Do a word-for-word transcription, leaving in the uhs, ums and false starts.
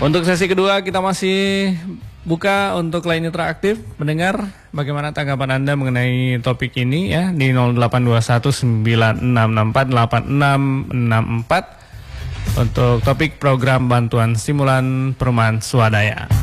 Untuk sesi kedua kita masih buka untuk line interaktif. Mendengar bagaimana tanggapan Anda mengenai topik ini ya di nol delapan dua satu sembilan enam enam empat delapan enam enam empat untuk topik program bantuan stimulan perumahan swadaya.